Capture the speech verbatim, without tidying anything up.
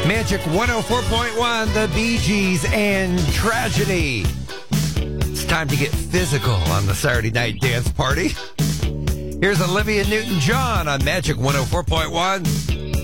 Magic one oh four point one, the Bee Gees and Tragedy. It's time to get physical on the Saturday night dance party. Here's Olivia Newton-John on Magic one oh four point one.